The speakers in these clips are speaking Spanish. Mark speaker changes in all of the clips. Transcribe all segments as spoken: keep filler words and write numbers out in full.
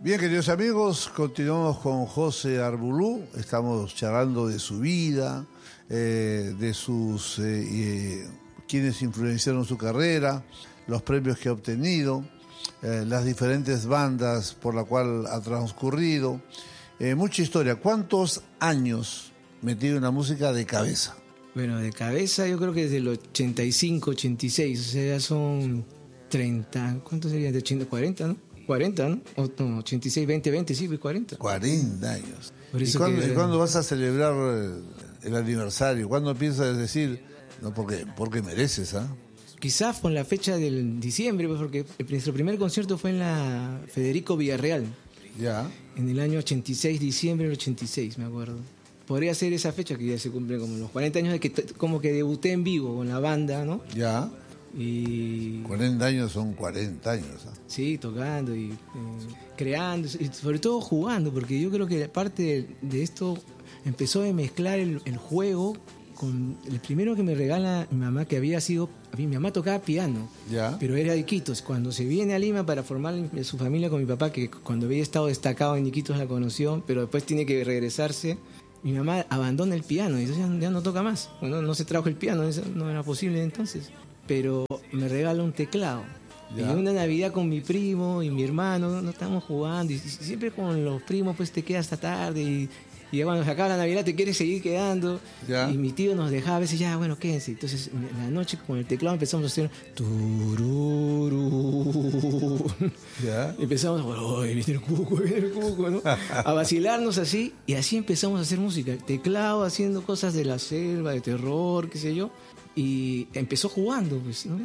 Speaker 1: Bien, queridos amigos, continuamos con José Arbulú. Estamos charlando de su vida, eh, de sus eh, eh, quienes influenciaron su carrera, los premios que ha obtenido, eh, las diferentes bandas por la cual ha transcurrido. Eh, mucha historia. ¿Cuántos años metido en la música de cabeza?
Speaker 2: Bueno, de cabeza yo creo que desde el ochenta y cinco, ochenta y seis, o sea, ya son treinta, ¿cuánto sería? De ochenta, cuarenta, ¿no? cuarenta, ¿no? O, no, ochenta y seis, veinte, veinte, sí, pues cuarenta.
Speaker 1: cuarenta años.
Speaker 2: Por eso
Speaker 1: ¿Y cuándo,
Speaker 2: que...
Speaker 1: ¿y cuándo vas a celebrar el aniversario? ¿Cuándo piensas decir, no, porque, porque mereces, ah?
Speaker 2: Quizás con la fecha del diciembre, pues porque el, nuestro primer concierto fue en la Federico Villarreal.
Speaker 1: Ya.
Speaker 2: En el año ochenta y seis, diciembre del ochenta y seis, me acuerdo. Podría ser esa fecha que ya se cumplen como los cuarenta años de que t- como que debuté en vivo con la banda, ¿no?
Speaker 1: Ya.
Speaker 2: Y
Speaker 1: cuarenta años son cuarenta años. ¿eh?
Speaker 2: Sí, tocando y eh, creando y sobre todo jugando, porque yo creo que parte de, de esto empezó a mezclar el, el juego con el primero que me regala mi mamá, que había sido, a mí, mi mamá tocaba piano,
Speaker 1: ya.
Speaker 2: Pero era de Iquitos. Cuando se viene a Lima para formar su familia con mi papá, que cuando había estado destacado en Iquitos la conoció, pero después tiene que regresarse, mi mamá abandona el piano y entonces ya, ya no toca más. Bueno, no se trajo el piano, eso no era posible entonces. Pero me regala un teclado. Ya. Y una Navidad con mi primo y mi hermano, no, no estamos jugando. Y siempre con los primos, pues te quedas hasta tarde. Y, y cuando se acaba la Navidad te quieres seguir quedando. Ya. Y mi tío nos dejaba a veces, ya, bueno, quédense. Entonces, en la noche con el teclado empezamos a hacer. Tururú. Ya. Y empezamos, oh, viene el cuco, viene el cuco, ¿no? A vacilarnos así. Y así empezamos a hacer música. Teclado, haciendo cosas de la selva, de terror, qué sé yo. Y empezó jugando, pues, ¿no?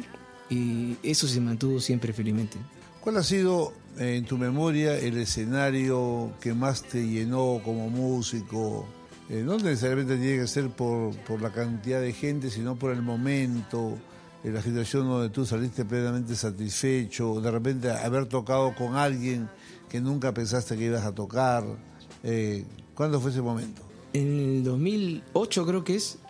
Speaker 2: Y eso se mantuvo siempre felizmente.
Speaker 1: ¿Cuál ha sido, eh, en tu memoria, el escenario que más te llenó como músico? Eh, no necesariamente tiene que ser por, por la cantidad de gente, sino por el momento, en la situación donde tú saliste plenamente satisfecho, de repente haber tocado con alguien que nunca pensaste que ibas a tocar. Eh, ¿Cuándo fue ese momento?
Speaker 2: En el dos mil ocho creo que es...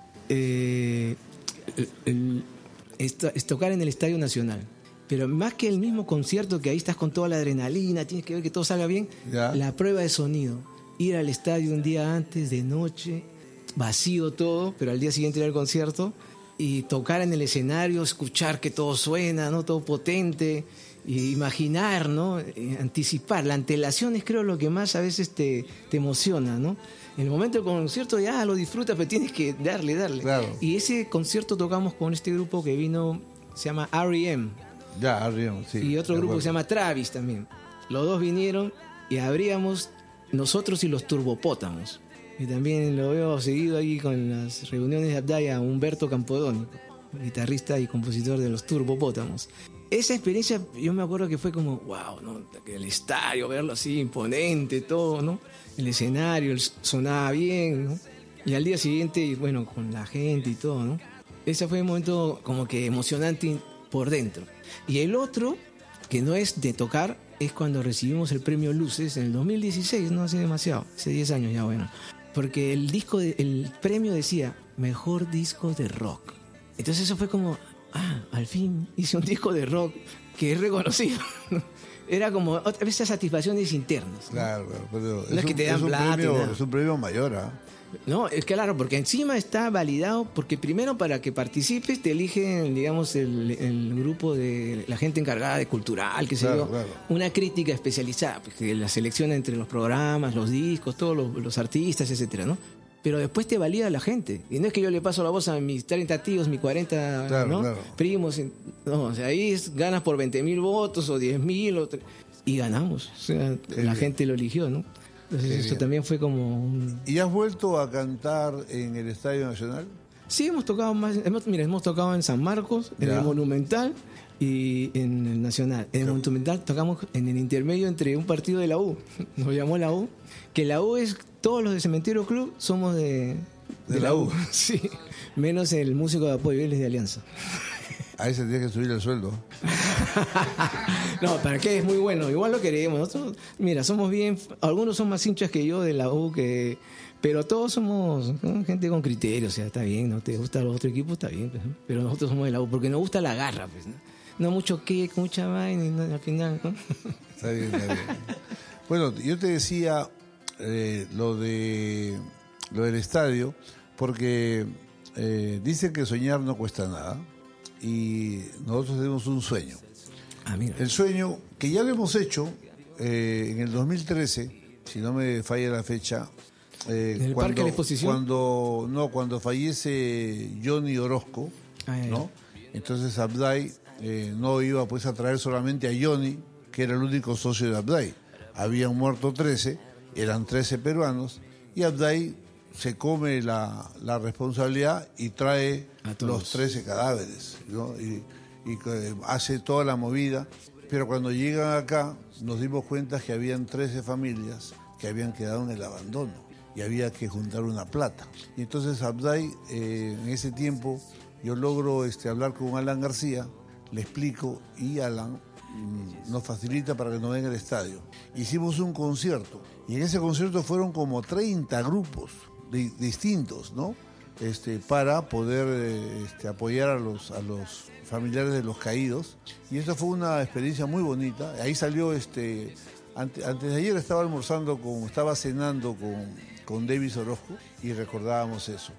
Speaker 2: Eh, El, el, es, es tocar en el Estadio Nacional, pero más que el mismo concierto, que ahí estás con toda la adrenalina, tienes que ver que todo salga bien, ya. La prueba de sonido, ir al estadio un día antes, de noche, vacío todo, pero al día siguiente ir al concierto y tocar en el escenario, escuchar que todo suena, ¿no? Todo potente, y imaginar, ¿no? Eh, anticipar, la antelación es, creo, lo que más a veces te, te emociona, ¿no? En el momento del concierto ya lo disfrutas, pero tienes que darle, darle.
Speaker 1: Claro.
Speaker 2: Y ese concierto tocamos con este grupo que vino, se llama R E M.
Speaker 1: Ya, R E M, sí.
Speaker 2: Y otro grupo que se llama Travis también. Los dos vinieron y abríamos nosotros y los Turbopótamos. Y también lo veo seguido ahí con las reuniones de Abdaya, Humberto Campodónico, guitarrista y compositor de los Turbopótamos. Esa experiencia, yo me acuerdo que fue como, wow, ¿no? El estadio, verlo así, imponente, todo, ¿no? El escenario, sonaba bien, ¿no? Y al día siguiente, bueno, con la gente y todo, ¿no? Ese fue un momento como que emocionante por dentro. Y el otro, que no es de tocar, es cuando recibimos el premio Luces en el dos mil dieciséis, no hace demasiado, hace diez años ya, bueno. Porque el disco, de, el premio decía, mejor disco de rock. Entonces eso fue como... ah, al fin hice un disco de rock que es reconocido. Era como otra vez esas satisfacciones internas, ¿no?
Speaker 1: Claro, claro, pero
Speaker 2: no es, es un, que te dan
Speaker 1: es un
Speaker 2: plata.
Speaker 1: Premio, es un premio mayor, ¿ah? ¿eh?
Speaker 2: No, es claro, porque encima está validado, porque primero para que participes te eligen, digamos, el, el grupo de la gente encargada de cultural, que se
Speaker 1: claro,
Speaker 2: yo,
Speaker 1: claro.
Speaker 2: Una crítica especializada, pues, que la selección entre los programas, los discos, todos los, los artistas, etcétera, ¿no? Pero después te valida la gente. Y no es que yo le paso la voz a mis treinta tíos, mis cuarenta,
Speaker 1: claro,
Speaker 2: ¿no?
Speaker 1: Claro.
Speaker 2: primos. No, o sea, ahí es, ganas por veinte mil votos o diez mil. O y ganamos. O sea, Qué la bien. gente lo eligió, ¿no? Entonces Qué eso bien. también fue como un...
Speaker 1: ¿Y has vuelto a cantar en el Estadio Nacional?
Speaker 2: Sí, hemos tocado más... Hemos, mira, hemos tocado en San Marcos, en ya. el Monumental y en el Nacional. En el claro. Monumental tocamos en el intermedio entre un partido de la U. Nos llamó la U. Que la U es... Todos los de Cementerio Club somos de, de, de la U. U. Sí. Menos el músico de apoyo, él es de Alianza.
Speaker 1: A ese tiene que subir el sueldo.
Speaker 2: No, ¿para qué? Es muy bueno. Igual lo queremos. Nosotros, mira, somos bien... Algunos son más hinchas que yo de la U, que pero todos somos, ¿no?, gente con criterio. O sea, está bien, ¿no? Te gusta los otros equipos, está bien. Pues, ¿no? Pero nosotros somos de la U, porque nos gusta la garra, pues, ¿no? No mucho que, mucha vaina, ¿no? Al final, ¿no?
Speaker 1: Está bien, está bien. Bueno, yo te decía eh, lo de lo del estadio, porque eh, dicen que soñar no cuesta nada y nosotros tenemos un sueño.
Speaker 2: Ah, mira.
Speaker 1: El sueño que ya lo hemos hecho eh, en el dos mil trece, si no me falla la fecha. Eh,
Speaker 2: ¿En el
Speaker 1: cuando,
Speaker 2: Parque de la Exposición?
Speaker 1: Cuando, no, cuando fallece Johnny Orozco,
Speaker 2: Ah, ya, ya.
Speaker 1: ¿no? Entonces Abday eh, no iba pues a traer solamente a Johnny, que era el único socio de Abday. Habían muerto trece, eran trece peruanos, y Abday se come la, la responsabilidad y trae
Speaker 2: A todos.
Speaker 1: los trece cadáveres, ¿no? Y, y eh, hace toda la movida, pero cuando llegan acá nos dimos cuenta que habían trece familias que habían quedado en el abandono y había que juntar una plata. Y entonces Abday, eh, en ese tiempo, yo logro este, hablar con Alan García, le explico y Alan mmm, nos facilita para que nos venga al estadio. Hicimos un concierto y en ese concierto fueron como treinta grupos di- distintos, ¿no? Este, para poder eh, este, apoyar a los, a los familiares de los caídos. Y esta fue una experiencia muy bonita. Ahí salió, este, ante, antes de ayer estaba almorzando, con, estaba cenando con, con Davis Orozco y recordábamos eso.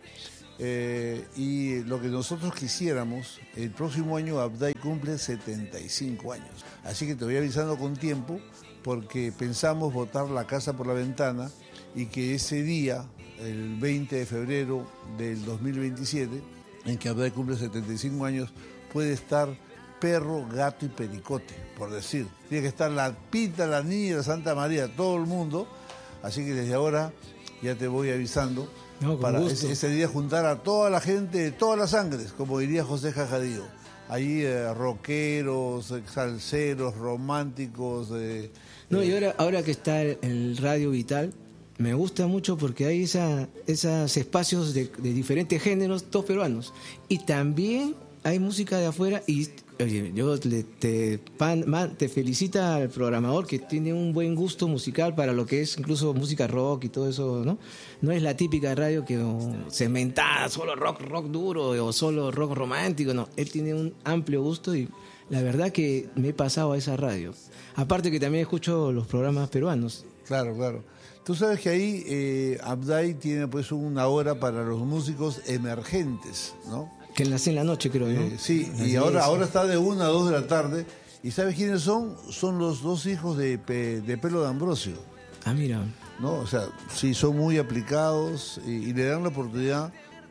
Speaker 1: Eh, y lo que nosotros quisiéramos, el próximo año Abday cumple setenta y cinco años. Así que te voy avisando con tiempo porque pensamos botar la casa por la ventana y que ese día, el veinte de febrero del dos mil veintisiete, en que Abday cumple setenta y cinco años, puede estar perro, gato y pericote, por decir. Tiene que estar la Pita, la Niña, la Santa María, todo el mundo. Así que desde ahora ya te voy avisando.
Speaker 2: No,
Speaker 1: para
Speaker 2: gusto.
Speaker 1: ese, ese día juntar a toda la gente de todas las sangres, como diría José Jajadío. Ahí eh, rockeros, salseros, románticos. Eh,
Speaker 2: No,
Speaker 1: eh,
Speaker 2: y ahora, ahora que está el Radio Vital, me gusta mucho porque hay esa, esos espacios de, de diferentes géneros, todos peruanos. Y también hay música de afuera y, oye, yo le, te, pan, man, te felicita al programador que tiene un buen gusto musical para lo que es incluso música rock y todo eso, ¿no? No es la típica radio que oh, cementada, solo rock, rock duro o solo rock romántico, no. Él tiene un amplio gusto y la verdad que me he pasado a esa radio. Aparte que también escucho los programas peruanos.
Speaker 1: Claro, claro. Tú sabes que ahí eh, Abday tiene pues una hora para los músicos emergentes, ¿no?
Speaker 2: Que nace en la noche, creo, ¿no?
Speaker 1: Eh, sí,
Speaker 2: Las
Speaker 1: y ahora,
Speaker 2: diez.
Speaker 1: ahora está de una a dos de la tarde. ¿Y sabes quiénes son? Son los dos hijos de, Pe- de Pelo de Ambrosio,
Speaker 2: Ah, mira.
Speaker 1: ¿no? O sea, sí, son muy aplicados y, y le dan la oportunidad,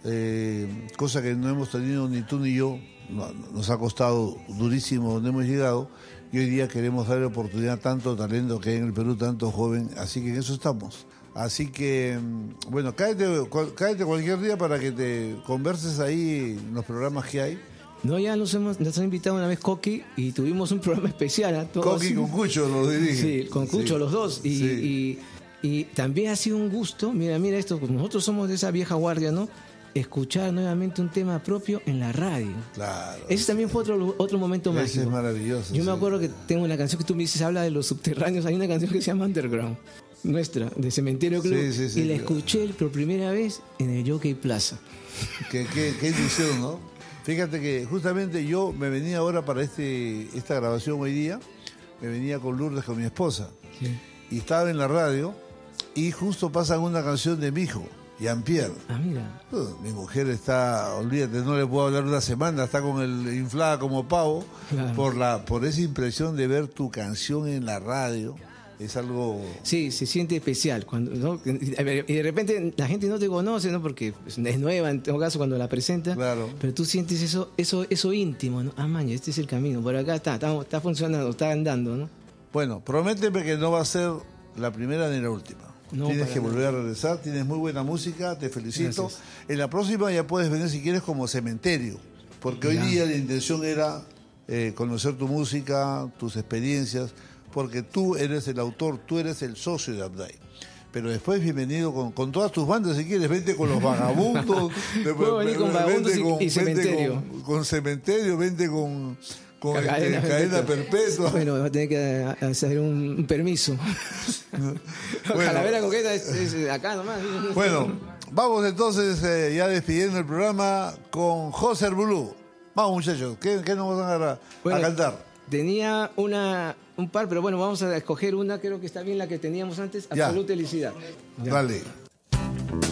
Speaker 1: eh, cosa que no hemos tenido ni tú ni yo. No, nos ha costado durísimo donde hemos llegado y hoy día queremos darle oportunidad a tanto talento que hay en el Perú, tanto joven, así que en eso estamos. Así que, bueno, cállate, cual- cállate cualquier día para que te converses ahí en los programas que hay.
Speaker 2: No, ya nos hemos nos han invitado una vez Coqui y tuvimos un programa especial. ¿eh? Todos-
Speaker 1: Coqui con Cucho lo dirige.
Speaker 2: Sí, con Cucho,
Speaker 1: Sí.
Speaker 2: los dos. Y,
Speaker 1: Sí.
Speaker 2: y, y también ha sido un gusto, mira, mira esto, como nosotros somos de esa vieja guardia, ¿no? Escuchar nuevamente un tema propio en la radio.
Speaker 1: Claro.
Speaker 2: Ese también fue otro, otro momento
Speaker 1: Ese
Speaker 2: mágico.
Speaker 1: es maravilloso.
Speaker 2: Yo me
Speaker 1: sí.
Speaker 2: acuerdo que tengo una canción que tú me dices, habla de los subterráneos. Hay una canción que se llama Underground, nuestra, de Cementerio Club.
Speaker 1: Sí, sí, sí,
Speaker 2: y la
Speaker 1: claro.
Speaker 2: escuché por primera vez en el Jockey Plaza.
Speaker 1: Qué, qué, qué ilusión, ¿no? Fíjate que justamente yo me venía ahora para este esta grabación hoy día, me venía con Lourdes, con mi esposa,
Speaker 2: Sí.
Speaker 1: y estaba en la radio y justo pasan una canción de mi hijo, Jean-Pierre.
Speaker 2: Ah, mira.
Speaker 1: Uh, mi mujer está, olvídate, no le puedo hablar una semana, está con el inflada como pavo,
Speaker 2: Claro.
Speaker 1: por la por esa impresión de ver tu canción en la radio. Es algo...
Speaker 2: Sí, se siente especial. Cuando, ¿no? Y de repente la gente no te conoce, ¿no? Porque es nueva, en todo caso, cuando la presenta.
Speaker 1: Claro.
Speaker 2: Pero tú sientes eso eso eso íntimo, ¿no? Ah, maña, este es el camino. Por acá está, está, está funcionando, está andando, ¿no?
Speaker 1: Bueno, prométeme que no va a ser la primera ni la última.
Speaker 2: No,
Speaker 1: tienes
Speaker 2: para
Speaker 1: que
Speaker 2: nada.
Speaker 1: volver a regresar, tienes muy buena música, te felicito.
Speaker 2: Gracias.
Speaker 1: En la próxima ya puedes venir si quieres como Cementerio, porque
Speaker 2: Ya.
Speaker 1: hoy día la intención era eh, conocer tu música, tus experiencias, porque tú eres el autor, tú eres el socio de Abday. Pero después bienvenido con, con todas tus bandas, si quieres, vente con los vagabundos.
Speaker 2: Puedo venir con Vagabundos y- y
Speaker 1: vente
Speaker 2: Cementerio.
Speaker 1: Con, con Cementerio, vente con, con este,
Speaker 2: Cadena
Speaker 1: cadena,
Speaker 2: perpetua.
Speaker 1: perpetua.
Speaker 2: Bueno, va a tener que hacer un, un permiso.
Speaker 1: Bueno.
Speaker 2: Calavera Coqueta es, es acá nomás.
Speaker 1: Bueno, vamos entonces eh, ya despidiendo el programa con José Bulú. Vamos muchachos, ¿qué, qué nos van a, a
Speaker 2: Bueno,
Speaker 1: cantar?
Speaker 2: Tenía una un par, pero bueno, vamos a escoger una, creo que está bien la que teníamos antes,
Speaker 1: Ya.
Speaker 2: Absoluta Felicidad. Ya.
Speaker 1: Dale.